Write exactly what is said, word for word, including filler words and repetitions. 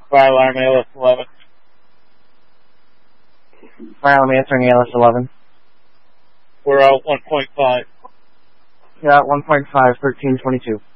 Fire alarm A L S eleven. Fire alarm answering A L S eleven. We're out one point five. Yeah, one point five, thirteen twenty-two.